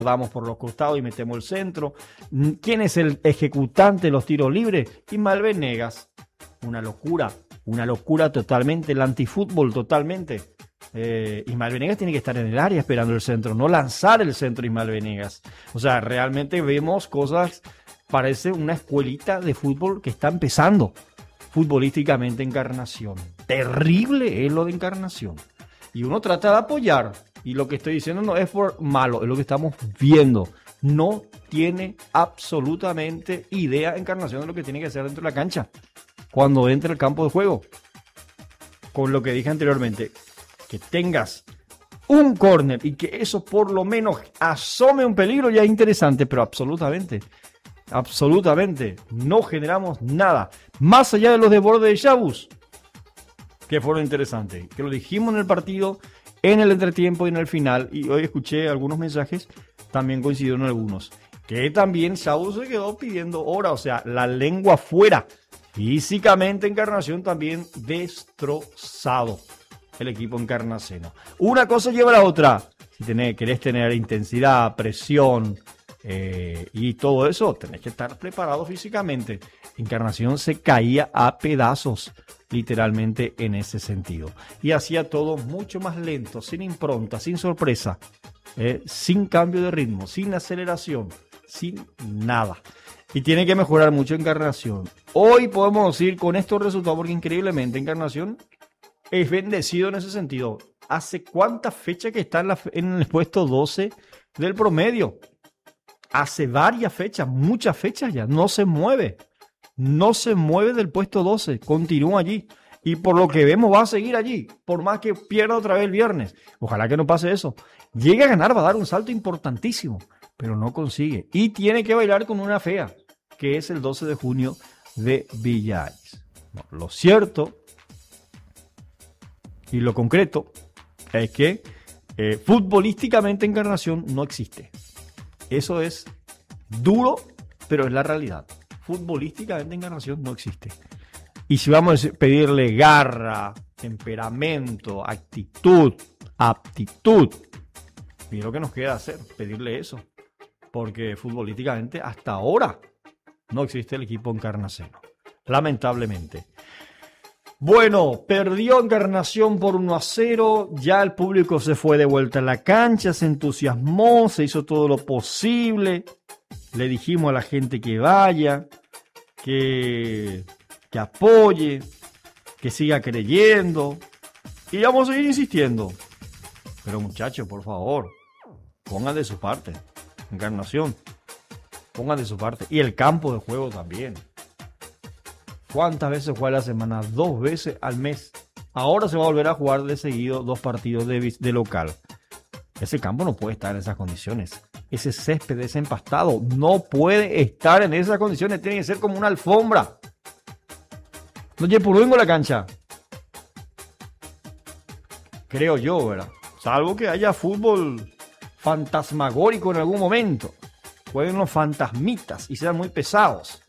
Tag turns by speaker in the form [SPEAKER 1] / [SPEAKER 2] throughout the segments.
[SPEAKER 1] damos por los costados y metemos el centro. ¿Quién es el ejecutante de los tiros libres? Ismael Venegas. Una locura totalmente, el antifútbol totalmente. Ismael Venegas tiene que estar en el área esperando el centro, no lanzar el centro Ismael Venegas. O sea, realmente vemos cosas, parece una escuelita de fútbol que está empezando futbolísticamente Encarnación. Terrible es lo de Encarnación. Y uno trata de apoyar, y lo que estoy diciendo no es por malo, es lo que estamos viendo. No tiene absolutamente idea Encarnación de lo que tiene que hacer dentro de la cancha cuando entre al campo de juego. Con lo que dije anteriormente, que tengas un córner y que eso por lo menos asome un peligro ya es interesante, pero absolutamente no generamos nada. Más allá de los desbordes de Yabus, que fueron interesantes, que lo dijimos en el partido, en el entretiempo y en el final, y hoy escuché algunos mensajes, también coincidieron algunos, que también Yabus se quedó pidiendo hora, o sea, la lengua fuera. Físicamente Encarnación también destrozado el equipo encarnaceno. Una cosa lleva a la otra. Si querés tener intensidad, presión y todo eso, tenés que estar preparado físicamente. Encarnación se caía a pedazos, literalmente en ese sentido. Y hacía todo mucho más lento, sin impronta, sin sorpresa, sin cambio de ritmo, sin aceleración, sin nada. Y tiene que mejorar mucho Encarnación. Hoy podemos decir con estos resultados, porque increíblemente Encarnación es bendecido en ese sentido. ¿Hace cuántas fechas que está en el puesto 12 del promedio? Hace varias fechas, muchas fechas ya. No se mueve. No se mueve del puesto 12. Continúa allí. Y por lo que vemos va a seguir allí. Por más que pierda otra vez el viernes. Ojalá que no pase eso. Llega a ganar, va a dar un salto importantísimo. Pero no consigue. Y tiene que bailar con una fea, que es el 12 de junio de Villais. No, lo cierto y lo concreto es que futbolísticamente Encarnación no existe. Eso es duro, pero es la realidad. Futbolísticamente Encarnación no existe. Y si vamos a pedirle garra, temperamento, actitud, aptitud, mira lo que nos queda hacer, pedirle eso. Porque futbolísticamente hasta ahora no existe el equipo encarnaceno. Lamentablemente. Bueno, perdió Encarnación por 1-0, ya el público se fue de vuelta a la cancha, se entusiasmó, se hizo todo lo posible, le dijimos a la gente que vaya, que apoye, que siga creyendo, y vamos a seguir insistiendo. Pero muchachos, por favor, pongan de su parte, Encarnación, pongan de su parte, y el campo de juego también. ¿Cuántas veces juega la semana? 2 veces al mes. Ahora se va a volver a jugar de seguido 2 partidos de local. Ese campo no puede estar en esas condiciones. Ese césped desempastado no puede estar en esas condiciones. Tiene que ser como una alfombra. No lleve por vengo la cancha. Creo yo, ¿verdad? Salvo que haya fútbol fantasmagórico en algún momento. Jueguen los fantasmitas y sean muy pesados.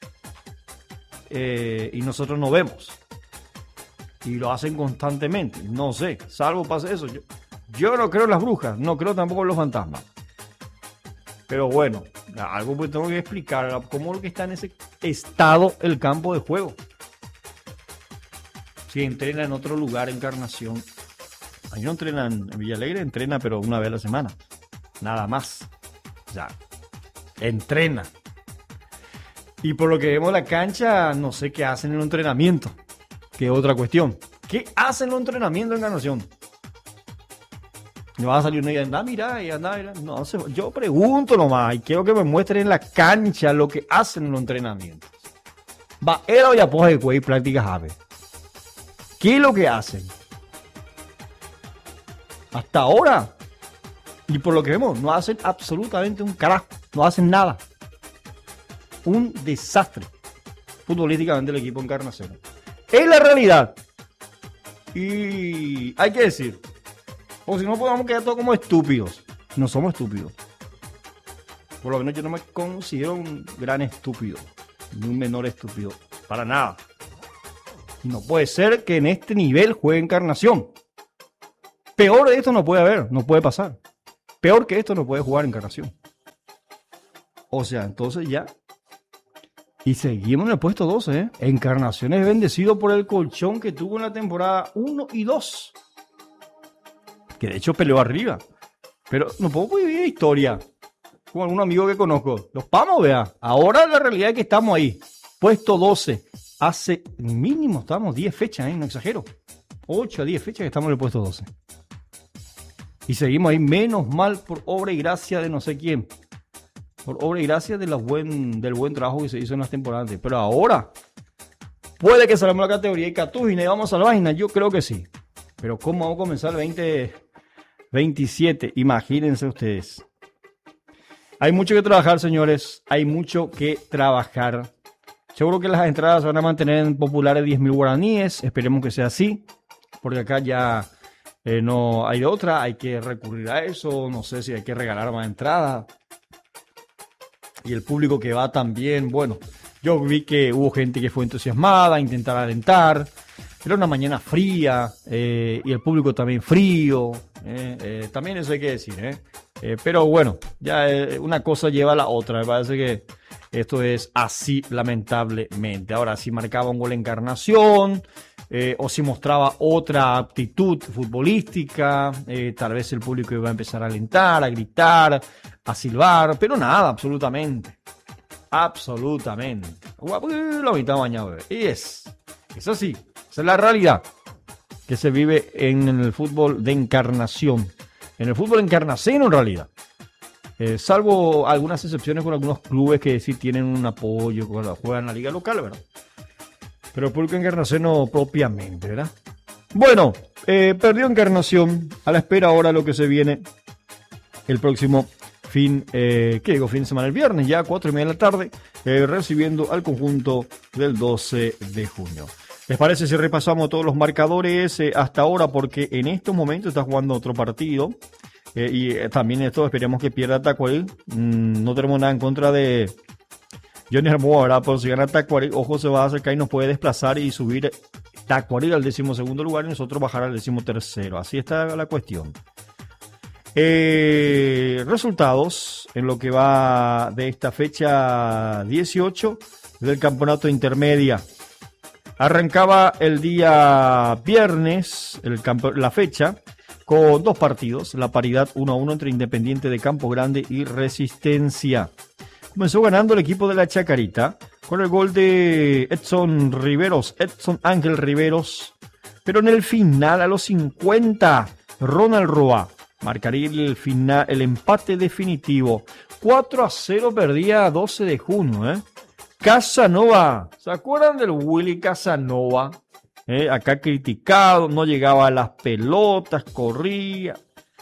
[SPEAKER 1] Y nosotros no vemos. Y lo hacen constantemente. No sé, salvo pase eso. Yo no creo en las brujas, no creo tampoco en los fantasmas. Pero bueno, algo pues tengo que explicar. ¿Cómo es que está en ese estado el campo de juego? Si entrena en otro lugar, Encarnación. Ahí no entrena en Villalegre, entrena pero una vez a la semana. Nada más. O sea, entrena. Y por lo que vemos la cancha, no sé qué hacen en el entrenamiento. Que es otra cuestión. ¿Qué hacen en el entrenamiento en Encarnación? Me va a salir una y anda, mira, y anda, mira. No sé, yo pregunto nomás y quiero que me muestren en la cancha lo que hacen en los entrenamientos. Va, era ya poja de güey prácticas ave. ¿Qué es lo que hacen? Hasta ahora. Y por lo que vemos, no hacen absolutamente un carajo. No hacen nada. Un desastre futbolísticamente el equipo encarnaceno. Es la realidad. Y hay que decir, o si no podemos quedar todos como estúpidos. No somos estúpidos. Por lo menos yo no me considero un gran estúpido, ni un menor estúpido, para nada. Y no puede ser que en este nivel juegue Encarnación. Peor de esto no puede haber, no puede pasar. Peor que esto no puede jugar Encarnación. O sea, entonces ya. Y seguimos en el puesto 12, ¿eh? Encarnación es bendecido por el colchón que tuvo en la temporada 1 y 2. Que de hecho peleó arriba. Pero no puedo vivir historia con algún amigo que conozco. Los Pamos, vea. Ahora la realidad es que estamos ahí. Puesto 12. Hace mínimo estamos 10 fechas, ¿eh? No exagero. 8 a 10 fechas que estamos en el puesto 12. Y seguimos ahí, menos mal por obra y gracia de no sé quién. Por obra y gracia del buen trabajo que se hizo en las temporadas antes. Pero ahora, puede que salgamos la categoría y Catujina y vamos a la página. Yo creo que sí. Pero ¿cómo vamos a comenzar el 2027? Imagínense ustedes. Hay mucho que trabajar, señores. Hay mucho que trabajar. Seguro que las entradas se van a mantener en populares 10.000 guaraníes. Esperemos que sea así. Porque acá ya no hay otra. Hay que recurrir a eso. No sé si hay que regalar más entradas. Y el público que va también. Bueno, yo vi que hubo gente que fue entusiasmada a intentar alentar. Era una mañana fría. Y el público también frío. También eso hay que decir. Pero bueno, ya una cosa lleva a la otra. Me parece que esto es así, lamentablemente. Ahora, si marcaba un gol Encarnación, o si mostraba otra aptitud futbolística, tal vez el público iba a empezar a alentar, a gritar, a silbar, pero nada, absolutamente. Absolutamente. La mitad bañado, y es así, esa es la realidad que se vive en el fútbol de Encarnación. En el fútbol encarnaceno, en realidad. Salvo algunas excepciones con algunos clubes que sí tienen un apoyo cuando juegan en la liga local, ¿verdad? Pero el público encarnaceno propiamente, ¿verdad? Bueno, perdió Encarnación. A la espera ahora lo que se viene el próximo fin de semana, el viernes, ya a 4:30 de la tarde, recibiendo al conjunto del 12 de junio. ¿Les parece si repasamos todos los marcadores hasta ahora? Porque en estos momentos está jugando otro partido. Y también esto esperemos que pierda Tacuarí. No tenemos nada en contra de Johnny Hermoso, ¿verdad? Pero si gana Tacuarí, ojo, se va a acercar y nos puede desplazar y subir Tacuarí al 12º lugar y nosotros bajar al 13º. Así está la cuestión. Resultados en lo que va de esta fecha 18 del campeonato intermedia. Arrancaba el día viernes la fecha con 2 partidos, la paridad 1-1 entre Independiente de Campo Grande y Resistencia. Comenzó ganando el equipo de la Chacarita con el gol de Edson Ángel Riveros, pero en el final, a los 50, Ronald Roa marcaría el empate definitivo. 4-0 perdía 12 de junio, Casanova, ¿se acuerdan del Willy Casanova? Acá criticado, no llegaba a las pelotas, corría.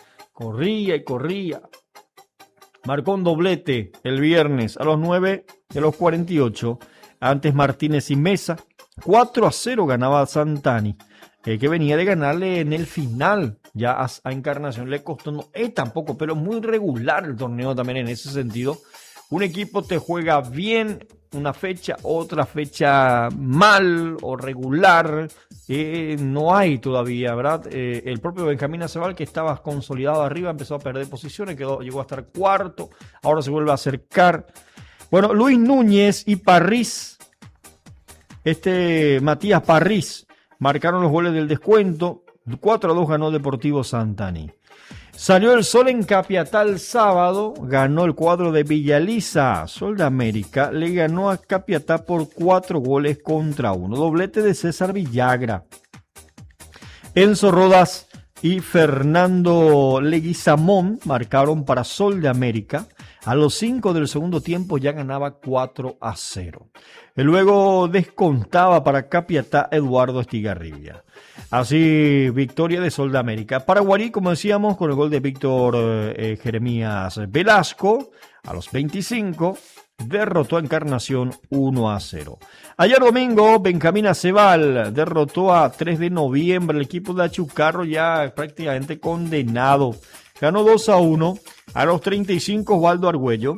[SPEAKER 1] Marcó un doblete el viernes a los 9 de los 48. Antes Martínez y Mesa. 4-0 ganaba Santani, que venía de ganarle en el final. Ya a Encarnación le costó, no tampoco, pero muy regular el torneo también en ese sentido. Un equipo te juega bien una fecha, otra fecha mal o regular, no hay todavía, ¿verdad? El propio Benjamín Aceval, que estaba consolidado arriba, empezó a perder posiciones, llegó a estar cuarto, ahora se vuelve a acercar. Bueno, Luis Núñez y Parris, Matías Parris, marcaron los goles del descuento. 4-2 ganó Deportivo Santani. Salió el sol en Capiatá el sábado, ganó el cuadro de Villaliza. Sol de América le ganó a Capiatá por 4-1. Doblete de César Villagra. Enzo Rodas y Fernando Leguizamón marcaron para Sol de América. A los 5 del segundo tiempo ya ganaba 4-0. Y luego descontaba para Capiatá Eduardo Estigarribia. Así, victoria de Sol de América. Paraguarí, como decíamos, con el gol de Víctor Jeremías Velasco, a los 25, derrotó a Encarnación 1-0. Ayer domingo, Benjamín Aceval derrotó a 3 de noviembre, el equipo de Achucarro ya prácticamente condenado. Ganó 2-1 a los 35, Osvaldo Argüello,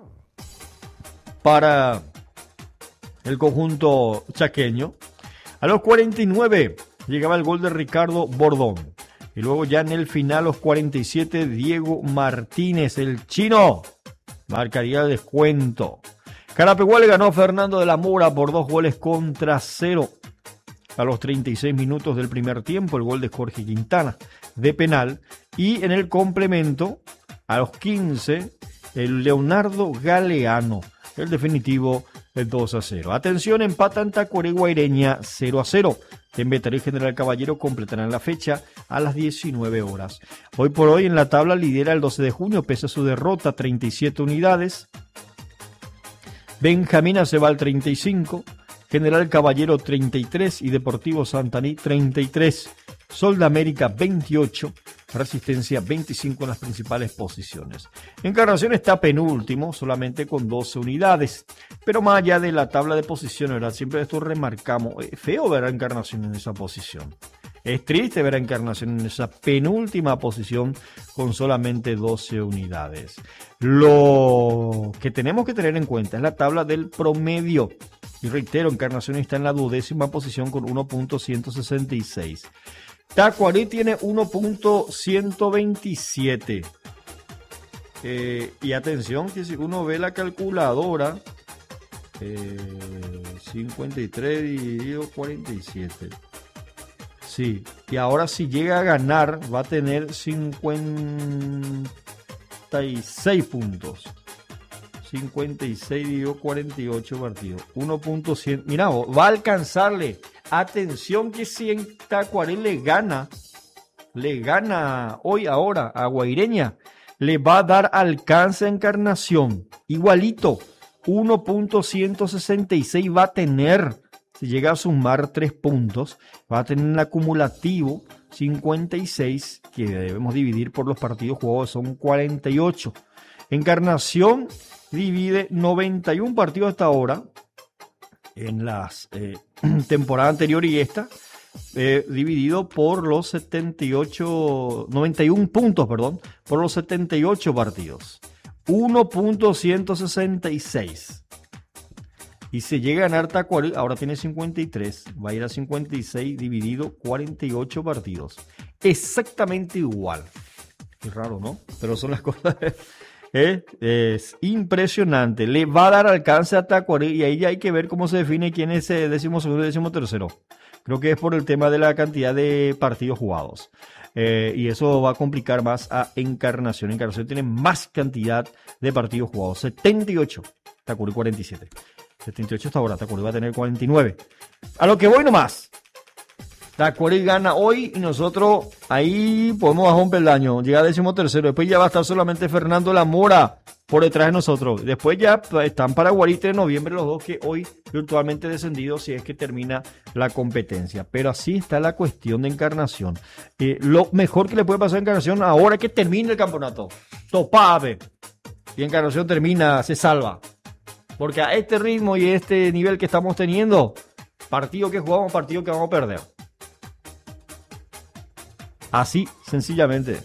[SPEAKER 1] para el conjunto chaqueño. A los 49 llegaba el gol de Ricardo Bordón. Y luego ya en el final, los 47, Diego Martínez, el chino. marcaría el descuento. Carapeguá le ganó a Fernando de la Mora por 2-0 a los 36 minutos del primer tiempo, el gol de Jorge Quintana de penal, y en el complemento a los 15 el Leonardo Galeano, el definitivo, el 2-0. Atención, empatan Tacuaré y Guaireña 0-0. Tembetaré y General Caballero completarán la fecha a las 19 horas. Hoy por hoy en la tabla lidera el 12 de junio, pese a su derrota, 37 unidades. Benjamín Acebal 35, General Caballero 33 y Deportivo Santaní 33. Sol de América 28, Resistencia 25 en las principales posiciones. Encarnación está penúltimo, solamente con 12 unidades. Pero más allá de la tabla de posiciones, ¿verdad? Siempre esto remarcamos. Es feo ver a Encarnación en esa posición. Es triste ver a Encarnación en esa penúltima posición con solamente 12 unidades. Lo que tenemos que tener en cuenta es la tabla del promedio. Y reitero, Encarnación está en la 12ª posición con 1.166. Tacuarí tiene 1.127. Y atención, que si uno ve la calculadora, 53 dividido 47. Sí, y ahora si llega a ganar va a tener 56 puntos. 56 dividido 48 partidos. 1.100. Mira, va a alcanzarle. Atención que si en Tacuarí le gana hoy ahora a Guaireña, le va a dar alcance a Encarnación. Igualito, 1.166 va a tener. Si llega a sumar 3 puntos, va a tener un acumulativo 56 que debemos dividir por los partidos jugados, son 48. Encarnación divide 91 partidos hasta ahora en las temporada anterior y esta, dividido por los 91 puntos, por los 78 partidos. 1.166. Y si llega a ganar Tacuarí, ahora tiene 53, va a ir a 56 dividido 48 partidos. Exactamente igual. Qué raro, ¿no? Pero son las cosas. Es impresionante. Le va a dar alcance a Tacuarí y ahí ya hay que ver cómo se define quién es el 12º y 13º. Creo que es por el tema de la cantidad de partidos jugados. Y eso va a complicar más a Encarnación. Encarnación tiene más cantidad de partidos jugados. 78. Tacuarí 47. 78 hasta ahora. Tacuarí va a tener 49. A lo que voy nomás. Tacuarí gana hoy y nosotros ahí podemos bajar un peldaño. Llega a 13º. Después ya va a estar solamente Fernando La Mora por detrás de nosotros. Después ya están Paraguarí 3 de noviembre los dos que hoy virtualmente descendidos si es que termina la competencia. Pero así está la cuestión de Encarnación. Lo mejor que le puede pasar a Encarnación ahora es que termine el campeonato. Topave. Y Encarnación termina, se salva. Porque a este ritmo y este nivel que estamos teniendo, partido que jugamos, partido que vamos a perder. Así, sencillamente.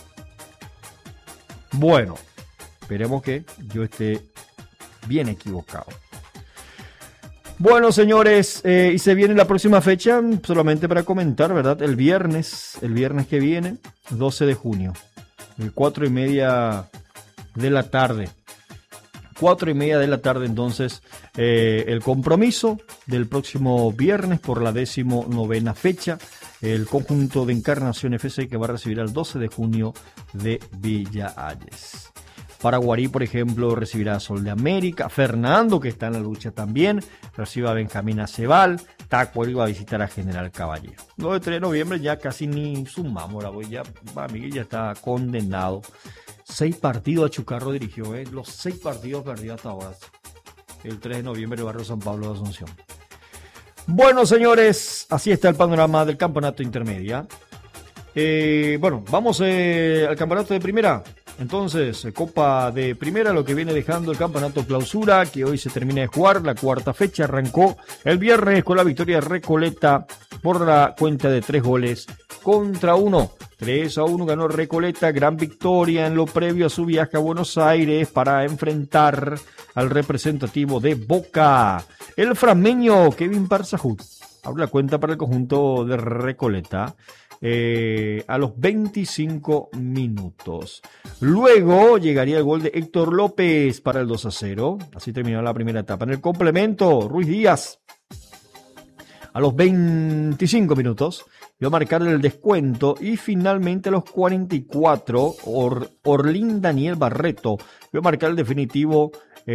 [SPEAKER 1] Bueno, esperemos que yo esté bien equivocado. Bueno, señores, y se viene la próxima fecha, solamente para comentar, ¿verdad? El viernes que viene, 12 de junio, 4:30 de la tarde. 4:30 de la tarde, entonces, el compromiso del próximo viernes por la 19ª fecha. El conjunto de Encarnación FC que va a recibir al 12 de junio de Villa Hayes. Paraguarí, por ejemplo, recibirá a Sol de América. Fernando, que está en la lucha también, recibe a Benjamín Acebal. Tacuarí va a visitar a General Caballero. Luego de 3 de noviembre ya casi ni sumamos. Miguel ya está condenado. 6 partidos a Chucarro dirigió. Los 6 partidos perdidos hasta ahora. El 3 de noviembre, el barrio San Pablo de Asunción. Bueno, señores, así está el panorama del campeonato intermedia. Bueno, vamos al campeonato de primera. Entonces, Copa de Primera, lo que viene dejando el campeonato clausura, que hoy se termina de jugar. La 4ª fecha arrancó el viernes con la victoria de Recoleta por la cuenta de 3-1. 3-1 ganó Recoleta, gran victoria en lo previo a su viaje a Buenos Aires para enfrentar al representativo de Boca. El frameño Kevin Parzahut abre la cuenta para el conjunto de Recoleta. a los 25 minutos. Luego llegaría el gol de Héctor López para el 2-0. Así terminó la primera etapa. En el complemento, Ruiz Díaz a los 25 minutos iba a marcar el descuento y finalmente a los 44 Orlín Daniel Barreto iba a marcar el definitivo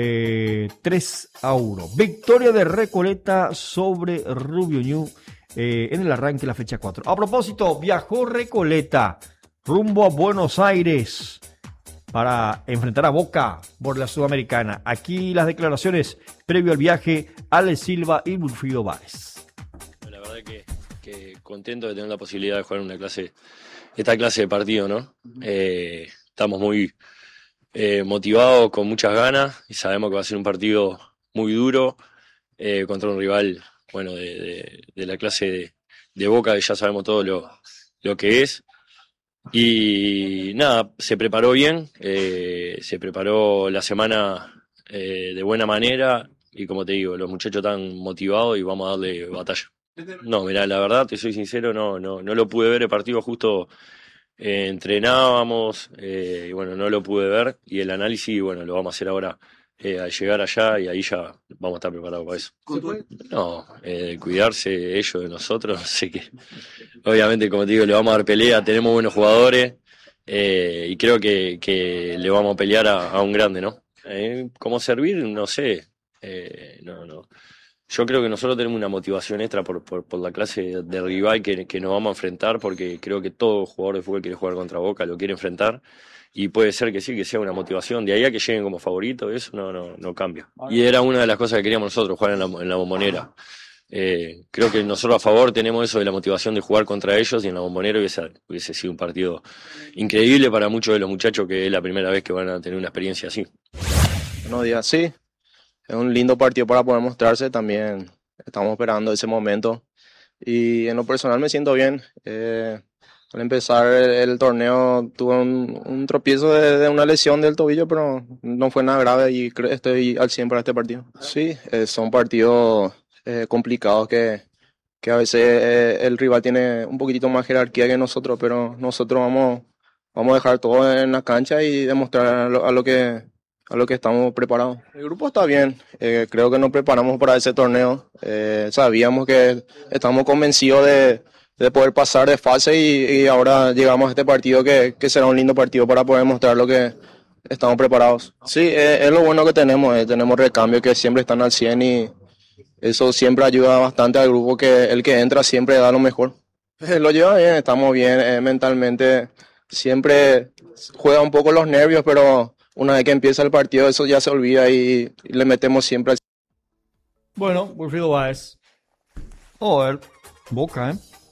[SPEAKER 1] 3-1. Victoria de Recoleta sobre Rubio Ñu en el arranque de la fecha 4. A propósito, viajó Recoleta rumbo a Buenos Aires para enfrentar a Boca por la Sudamericana. Aquí las declaraciones previo al viaje, Alex Silva y Wilfrido Báez.
[SPEAKER 2] La verdad que contento de tener la posibilidad de jugar esta clase de partido, ¿no? Estamos muy motivados, con muchas ganas, y sabemos que va a ser un partido muy duro contra un rival, bueno, de la clase de Boca, que ya sabemos todo lo que es. Y nada, se preparó bien, se preparó la semana de buena manera, y como te digo, los muchachos están motivados y vamos a darle batalla. No, mirá, la verdad, te soy sincero, no lo pude ver el partido, justo entrenábamos, y bueno, no lo pude ver, y el análisis, bueno, lo vamos a hacer ahora al llegar allá, y ahí ya vamos a estar preparados para eso. No, cuidarse ellos de nosotros, sé que obviamente, como te digo, le vamos a dar pelea, tenemos buenos jugadores, y creo que le vamos a pelear a un grande, ¿no? ¿Cómo servir? No sé, no. Yo creo que nosotros tenemos una motivación extra por la clase de rival que nos vamos a enfrentar, porque creo que todo jugador de fútbol quiere jugar contra Boca, lo quiere enfrentar, y puede ser que sí, que sea una motivación. De ahí a que lleguen como favoritos, eso no cambia. Y era una de las cosas que queríamos nosotros, jugar en la Bombonera. Creo que nosotros a favor tenemos eso de la motivación de jugar contra ellos, y en la Bombonera hubiese sido un partido increíble para muchos de los muchachos, que es la primera vez que van a tener una experiencia así.
[SPEAKER 3] Buenos días, sí. Es un lindo partido para poder mostrarse, también estamos esperando ese momento, y en lo personal me siento bien. Al empezar el torneo tuve un tropiezo de una lesión del tobillo, pero no fue nada grave, y estoy al 100 para este partido. Sí, son partidos complicados que a veces el rival tiene un poquitito más jerarquía que nosotros, pero nosotros vamos a dejar todo en la cancha y demostrar a lo que estamos preparados. El grupo está bien, creo que nos preparamos para ese torneo, sabíamos que estamos convencidos de poder pasar de fase, y ahora llegamos a este partido que será un lindo partido para poder mostrar lo que estamos preparados. Sí, es lo bueno que tenemos recambios que siempre están al 100, y eso siempre ayuda bastante al grupo, que el que entra siempre da lo mejor. Lo lleva bien, estamos bien, mentalmente siempre juega un poco los nervios, pero una vez que empieza el partido eso ya se olvida, y le metemos siempre al...
[SPEAKER 1] Bueno, Wilfrido Báez. Boca,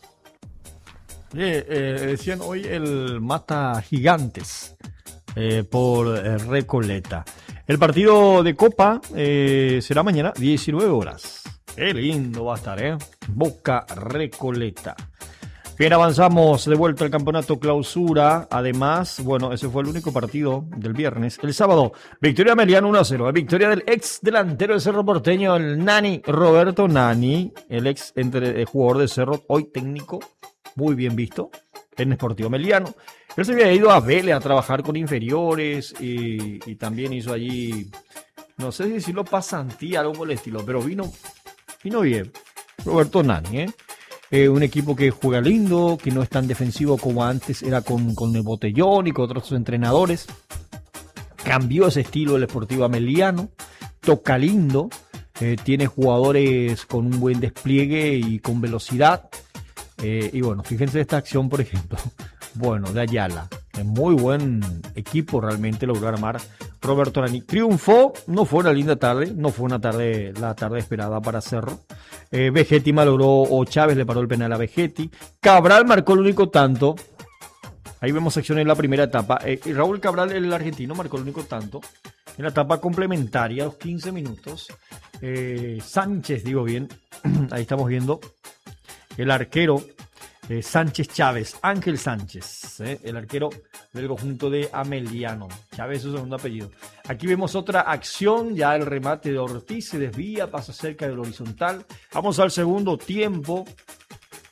[SPEAKER 1] decían hoy el mata gigantes por Recoleta. El partido de Copa será mañana, 19 horas. Qué lindo va a estar, Boca Recoleta. Bien, avanzamos de vuelta al campeonato clausura. Además, bueno, ese fue el único partido del viernes. El sábado, victoria de Meliano 1-0. Victoria del ex delantero del Cerro Porteño, el Nani, Roberto Nani, el ex jugador de Cerro, hoy técnico, muy bien visto en Sportivo Meliano. Él se había ido a Vélez a trabajar con inferiores, y también hizo allí, no sé si decirlo, pasantía, algo por el estilo, pero vino bien. Roberto Nani, un equipo que juega lindo, que no es tan defensivo como antes era con el Botellón y con otros entrenadores. Cambió ese estilo del Sportivo Ameliano, toca lindo, tiene jugadores con un buen despliegue y con velocidad. Y bueno, fíjense esta acción, por ejemplo, bueno, de Ayala. Muy buen equipo realmente logró armar Roberto Nani. Triunfó, no fue una linda tarde, no fue la tarde esperada para Cerro. Vegetti malogró, o Chávez le paró el penal a Vegetti. Cabral marcó el único tanto. Ahí vemos acciones en la primera etapa. Y Raúl Cabral, el argentino, marcó el único tanto en la etapa complementaria, a los 15 minutos. Sánchez, digo bien, ahí estamos viendo el arquero Sánchez Chávez, Ángel Sánchez, el arquero del conjunto de Ameliano. Chávez es su segundo apellido. Aquí vemos otra acción, ya el remate de Ortiz se desvía, pasa cerca del horizontal. Vamos al segundo tiempo.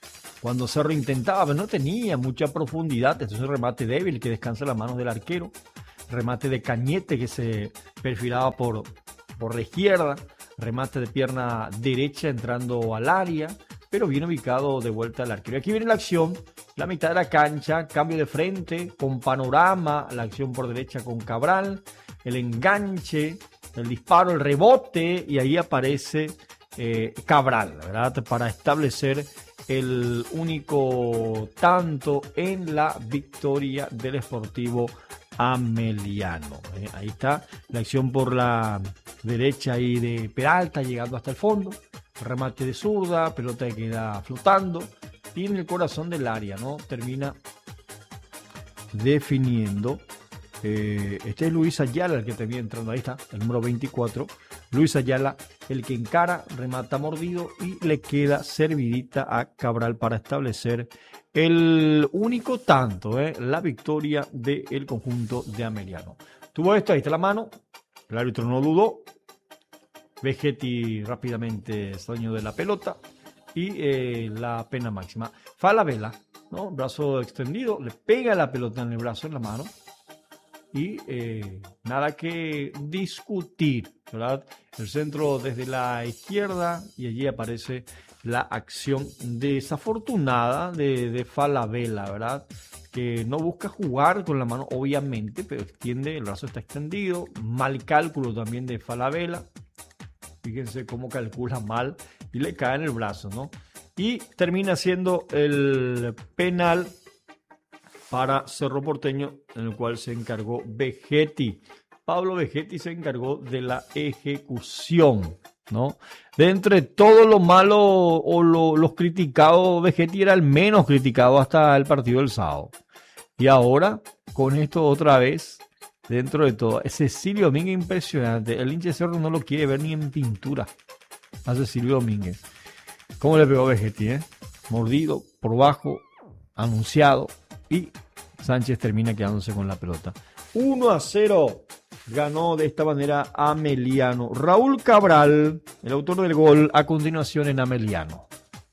[SPEAKER 1] cuando Cerro intentaba, pero no tenía mucha profundidad, entonces remate débil que descansa en las manos del arquero, remate de Cañete que se perfilaba por la izquierda, remate de pierna derecha entrando al área, pero bien ubicado de vuelta al arquero. Aquí viene la acción, la mitad de la cancha, cambio de frente, con panorama, la acción por derecha con Cabral, el enganche, el disparo, el rebote, y ahí aparece Cabral, ¿verdad? Para establecer el único tanto en la victoria del Sportivo Ameliano. Ahí está la acción por la derecha ahí de Peralta, llegando hasta el fondo, remate de zurda, pelota que queda flotando y en el corazón del área, ¿no? Termina definiendo. Este es Luis Ayala el que termina entrando, ahí está, el número 24. Luis Ayala, el que encara, remata mordido y le queda servidita a Cabral para establecer el único tanto, la victoria del conjunto de Ameliano. Tuvo esto, ahí está la mano, el árbitro no dudó, Vegetti rápidamente es dueño de la pelota y la pena máxima. Falabella, ¿no? Brazo extendido, le pega la pelota en el brazo, en la mano. Y nada que discutir, ¿verdad? El centro desde la izquierda y allí aparece la acción desafortunada de Falabella, ¿verdad? Que no busca jugar con la mano, obviamente, pero extiende, el brazo está extendido. Mal cálculo también de Falabella. Fíjense cómo calcula mal y le cae en el brazo, ¿no? Y termina siendo el penal para Cerro Porteño, en el cual se encargó Vegetti. Pablo Vegetti se encargó de la ejecución, ¿no? De entre todo lo malo o los criticados, Vegetti era el menos criticado hasta el partido del sábado. Y ahora, con esto otra vez, dentro de todo, Cecilio Domínguez impresionante. El hincha de Cerro no lo quiere ver ni en pintura a Cecilio Domínguez. ¿Cómo le pegó Vegetti, Mordido, por bajo, anunciado. Y Sánchez termina quedándose con la pelota. 1-0 ganó de esta manera Ameliano. Raúl Cabral, el autor del gol, a continuación en Ameliano.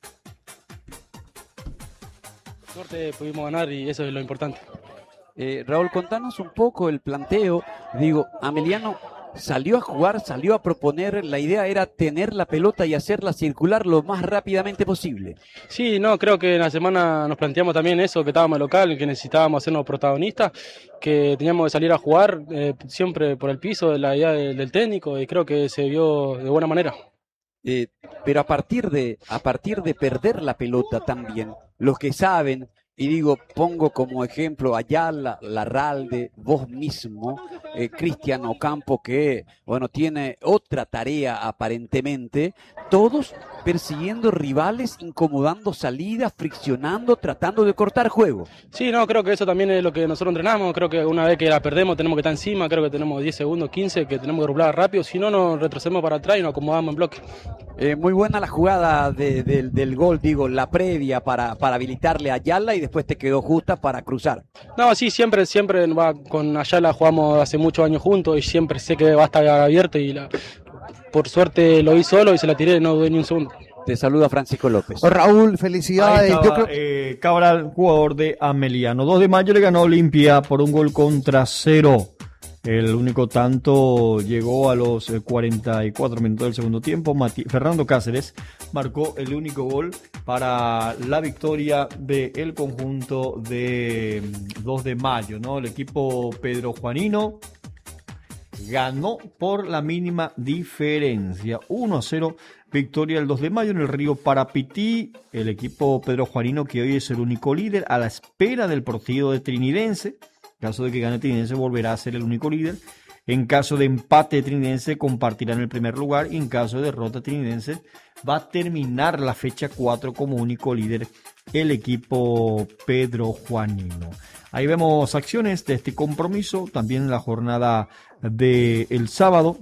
[SPEAKER 4] Suerte, pudimos ganar y eso es lo importante.
[SPEAKER 5] Raúl, contanos un poco el planteo. Digo, Ameliano salió a jugar, salió a proponer, la idea era tener la pelota y hacerla circular lo más rápidamente posible.
[SPEAKER 4] Sí, no, creo que en la semana nos planteamos también eso, que estábamos local, que necesitábamos hacernos protagonistas, que teníamos que salir a jugar siempre por el piso, la idea del técnico, y creo que se vio de buena manera.
[SPEAKER 5] Pero a partir de perder la pelota también, los que saben, y digo, pongo como ejemplo Ayala, Larralde, vos mismo, Cristian Ocampo, que bueno, tiene otra tarea aparentemente, todos persiguiendo rivales, incomodando salidas, friccionando, tratando de cortar juego.
[SPEAKER 4] Sí, no, creo que eso también es lo que nosotros entrenamos, creo que una vez que la perdemos tenemos que estar encima, creo que tenemos 10 segundos, 15, que tenemos que rublar rápido, si no nos retrocedemos para atrás y nos acomodamos en bloque.
[SPEAKER 5] Muy buena la jugada del gol, digo, la previa para habilitarle a Ayala y después te quedó justa para cruzar.
[SPEAKER 4] No, sí, siempre con Ayala jugamos hace muchos años juntos y siempre sé que va a estar abierto y por suerte lo vi solo y se la tiré, no dudé ni un segundo.
[SPEAKER 5] Te saluda Francisco López.
[SPEAKER 6] Raúl, felicidades.
[SPEAKER 1] Ahí estaba, Cabral, jugador de Ameliano. 2 de mayo le ganó a Olimpia por 1-0. El único tanto llegó a los 44 minutos del segundo tiempo. Fernando Cáceres marcó el único gol para la victoria del conjunto de 2 de mayo, ¿no? El equipo Pedro Juanino ganó por la mínima diferencia. 1-0, victoria el 2 de mayo en el Río Parapití. El equipo Pedro Juanino, que hoy es el único líder, a la espera del partido de Trinidense. En caso de que gane Trinidense, volverá a ser el único líder. En caso de empate, Trinidense compartirá en el primer lugar. Y en caso de derrota, Trinidense va a terminar la fecha 4 como único líder el equipo Pedro Juanino. Ahí vemos acciones de este compromiso. También en la jornada del sábado,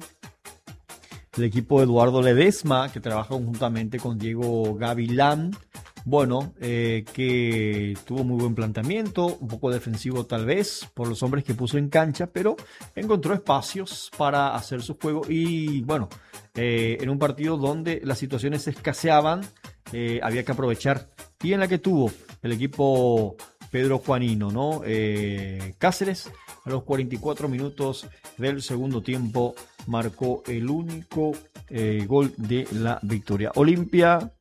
[SPEAKER 1] el equipo Eduardo Ledesma, que trabaja conjuntamente con Diego Gavilán. Bueno, que tuvo muy buen planteamiento, un poco defensivo tal vez por los hombres que puso en cancha, pero encontró espacios para hacer su juego y bueno, en un partido donde las situaciones escaseaban, había que aprovechar y en la que tuvo el equipo Pedro Juanino, ¿no? Cáceres, a los 44 minutos del segundo tiempo, marcó el único gol de la victoria. Olimpia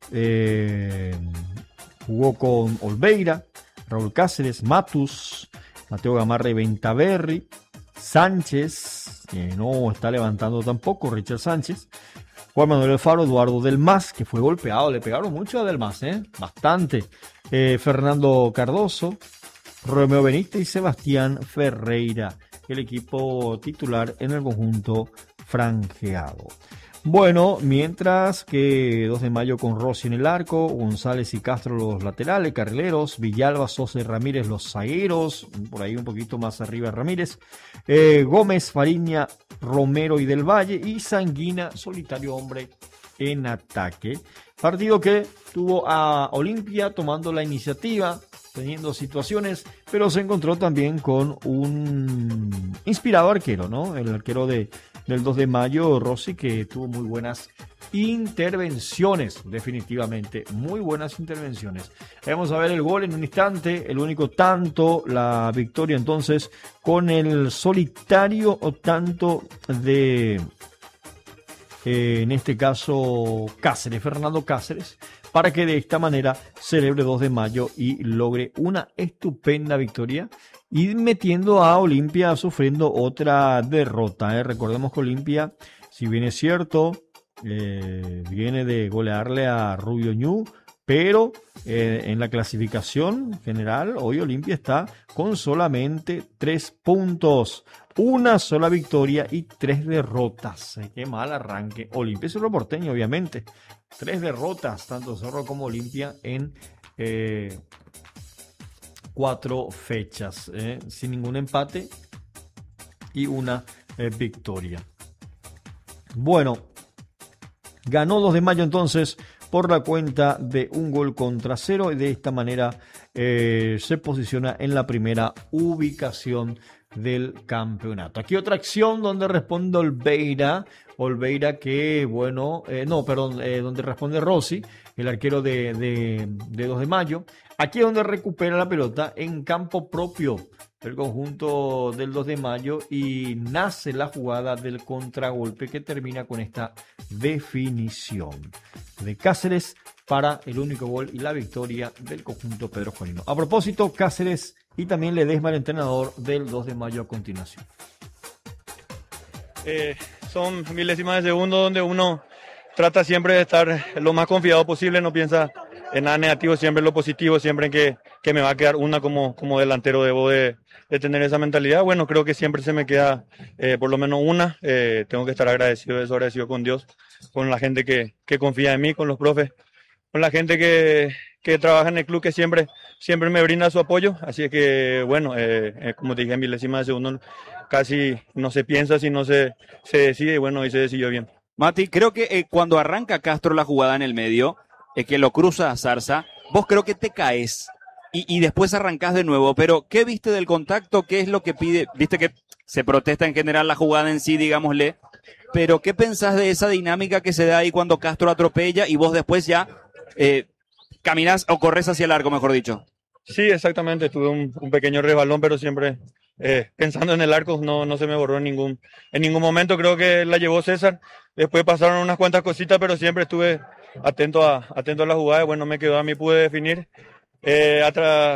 [SPEAKER 1] jugó con Olveira, Raúl Cáceres, Matus, Mateo Gamarra y Ventaverri, Sánchez, que no está levantando tampoco, Richard Sánchez, Juan Manuel Alfaro, Eduardo Delmas, que fue golpeado, le pegaron mucho a Delmas, bastante, Fernando Cardoso, Romeo Benítez y Sebastián Ferreira, el equipo titular en el conjunto franjeado. Bueno, mientras que 2 de mayo con Rossi en el arco, González y Castro los laterales, carrileros, Villalba, Sosa y Ramírez los zagueros, por ahí un poquito más arriba Ramírez, Gómez, Fariña, Romero y Del Valle, y Sanguina, solitario hombre en ataque. Partido que tuvo a Olimpia tomando la iniciativa, teniendo situaciones, pero se encontró también con un inspirado arquero, ¿no? El arquero del 2 de mayo, Rossi, que tuvo muy buenas intervenciones, definitivamente, muy buenas intervenciones. Vamos a ver el gol en un instante, el único tanto, la victoria entonces con el solitario o tanto de, en este caso, Cáceres, Fernando Cáceres, para que de esta manera celebre 2 de mayo y logre una estupenda victoria y metiendo a Olimpia sufriendo otra derrota. Recordemos que Olimpia, si bien es cierto, viene de golearle a Rubio Ñu, pero en la clasificación general hoy Olimpia está con solamente 3 puntos, una sola victoria y 3 derrotas. Qué mal arranque. Olimpia es Cerro Porteño, obviamente. 3 derrotas, tanto Cerro como Olimpia en 4 fechas, sin ningún empate y una victoria. Bueno, ganó 2 de mayo entonces por la cuenta de 1-0 y de esta manera se posiciona en la primera ubicación del campeonato. Aquí otra acción donde responde Olveira que bueno, donde responde Rossi, el arquero de 2 de mayo. Aquí es donde recupera la pelota en campo propio del conjunto del 2 de mayo y nace la jugada del contragolpe que termina con esta definición de Cáceres para el único gol y la victoria del conjunto Pedro Juanino. A propósito, Cáceres y también Ledesma, el entrenador del 2 de mayo a continuación.
[SPEAKER 6] Son milésimas de segundo donde uno trata siempre de estar lo más confiado posible, no piensa en nada negativo, siempre en lo positivo, siempre en que me va a quedar una como delantero, debo de tener esa mentalidad. Bueno, creo que siempre se me queda por lo menos una, tengo que estar agradecido con Dios, con la gente que confía en mí, con los profes, con la gente que trabaja en el club, que siempre me brinda su apoyo, así que bueno, como te dije, en milésimas de segundo casi no se piensa, sino se decide, y bueno, hoy se decidió bien.
[SPEAKER 7] Mati, creo que cuando arranca Castro la jugada en el medio, que lo cruza a Zarza, vos creo que te caes y después arrancás de nuevo, pero ¿qué viste del contacto? ¿Qué es lo que pide? Viste que se protesta en general la jugada en sí, digámosle, pero ¿qué pensás de esa dinámica que se da ahí cuando Castro atropella y vos después ya caminás o corres hacia el arco, mejor dicho?
[SPEAKER 6] Sí, exactamente, tuve un pequeño resbalón, pero siempre pensando en el arco, no se me borró en ningún momento. Creo que la llevó César, después pasaron unas cuantas cositas, pero siempre estuve atento a la jugada, y bueno, me quedó a mí, pude definir. Ya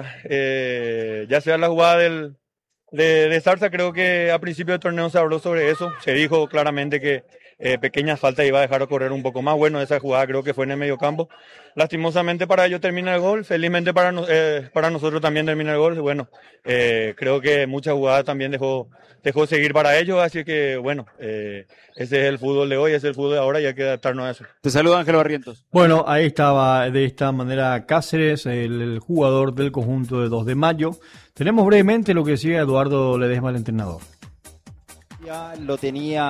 [SPEAKER 6] sea la jugada de Zarza, creo que a principio del torneo se habló sobre eso, se dijo claramente que pequeñas faltas iba a dejar correr un poco más. Bueno, esa jugada creo que fue en el medio campo. Lastimosamente para ellos termina el gol, felizmente para nosotros también termina el gol. Bueno, creo que muchas jugadas también dejó seguir para ellos, así que bueno, ese es el fútbol de hoy, ese es el fútbol de ahora y hay que adaptarnos a eso.
[SPEAKER 7] Te saluda Ángel Barrientos.
[SPEAKER 1] Bueno, ahí estaba de esta manera Cáceres, el jugador del conjunto de 2 de mayo. Tenemos brevemente lo que decía Eduardo Ledesma, el entrenador.
[SPEAKER 5] Ya lo tenía.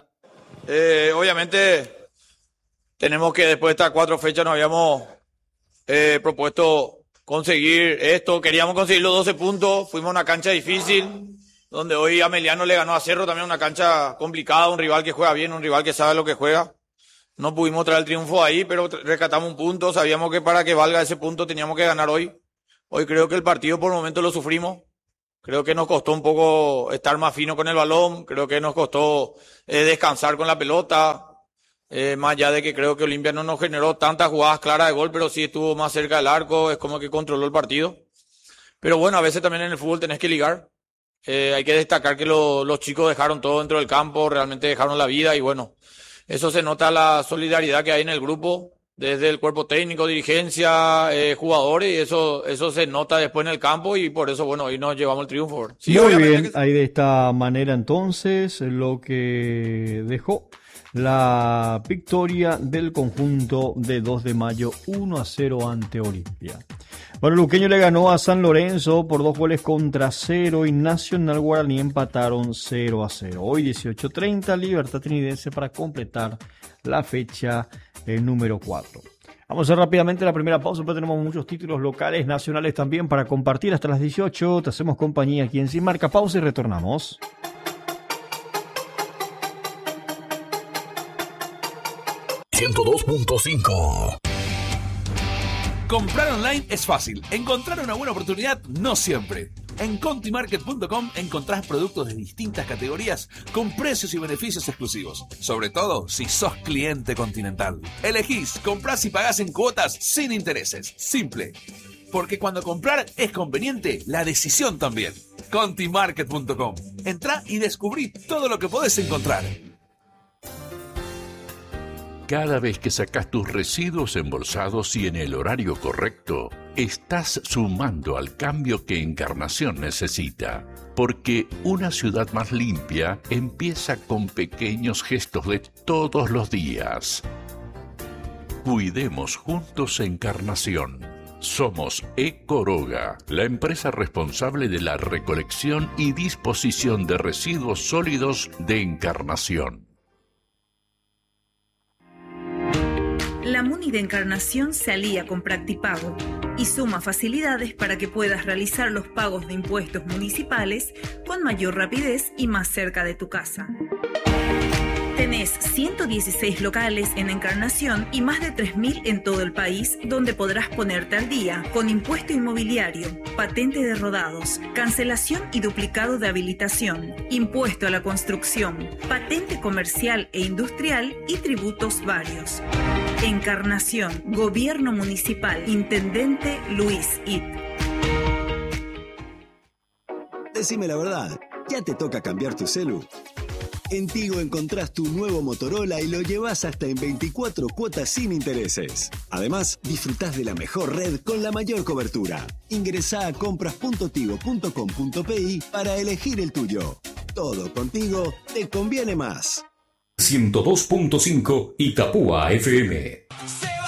[SPEAKER 8] Obviamente tenemos que después de estas 4 fechas nos habíamos propuesto conseguir esto, queríamos conseguir los 12 puntos, fuimos a una cancha difícil, donde hoy Ameliano le ganó a Cerro, también una cancha complicada, un rival que juega bien, un rival que sabe lo que juega. No pudimos traer el triunfo ahí, pero rescatamos un punto. Sabíamos que para que valga ese punto teníamos que ganar hoy. Hoy creo que el partido por el momento lo sufrimos. Creo que nos costó un poco estar más fino con el balón. Creo que nos costó descansar con la pelota. Más allá de que creo que Olimpia no nos generó tantas jugadas claras de gol, pero sí estuvo más cerca del arco. Es como que controló el partido. Pero bueno, a veces también en el fútbol tenés que ligar. Hay que destacar que los chicos dejaron todo dentro del campo, realmente dejaron la vida y bueno, eso se nota la solidaridad que hay en el grupo, desde el cuerpo técnico, dirigencia, jugadores, y eso se nota después en el campo y por eso, bueno, hoy nos llevamos el triunfo. Sí,
[SPEAKER 1] muy bien, ahí de esta manera entonces lo que dejó la victoria del conjunto de 2 de mayo 1-0 ante Olimpia. Bueno, Luqueño le ganó a San Lorenzo por 2-0 y Nacional Guaraní empataron 0-0. Hoy 18:30, Libertad Trinidense para completar la fecha número 4. Vamos a hacer rápidamente la primera pausa, porque tenemos muchos títulos locales, nacionales también para compartir hasta las 18. Te hacemos compañía aquí en Sin Marca. Pausa y retornamos.
[SPEAKER 9] .5
[SPEAKER 10] Comprar online es fácil. Encontrar una buena oportunidad no siempre. En contimarket.com encontrás productos de distintas categorías con precios y beneficios exclusivos. Sobre todo si sos cliente Continental. Elegís, comprás y pagás en cuotas sin intereses. Simple. Porque cuando comprar es conveniente, la decisión también. Contimarket.com. Entrá y descubrí todo lo que podés encontrar.
[SPEAKER 9] Cada vez que sacas tus residuos embolsados y en el horario correcto, estás sumando al cambio que Encarnación necesita. Porque una ciudad más limpia empieza con pequeños gestos de todos los días. Cuidemos juntos Encarnación. Somos Ecoroga, la empresa responsable de la recolección y disposición de residuos sólidos de Encarnación.
[SPEAKER 11] La MUNI de Encarnación se alía con Practipago y suma facilidades para que puedas realizar los pagos de impuestos municipales con mayor rapidez y más cerca de tu casa. Tenés 116 locales en Encarnación y más de 3.000 en todo el país, donde podrás ponerte al día con impuesto inmobiliario, patente de rodados, cancelación y duplicado de habilitación, impuesto a la construcción, patente comercial e industrial y tributos varios. Encarnación, Gobierno Municipal, Intendente Luis It.
[SPEAKER 12] Decime la verdad, ¿ya te toca cambiar tu celu? En Tigo encontrás tu nuevo Motorola y lo llevas hasta en 24 cuotas sin intereses. Además, disfrutás de la mejor red con la mayor cobertura. Ingresá a compras.tigo.com.pi para elegir el tuyo. Todo contigo te conviene más.
[SPEAKER 9] 102.5 Itapúa FM.